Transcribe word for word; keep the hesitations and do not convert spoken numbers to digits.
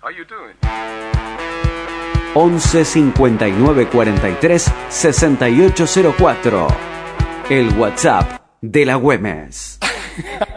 once cincuenta y nueve cuarenta y tres sesenta y ocho cero cuatro. El WhatsApp de la Güemes.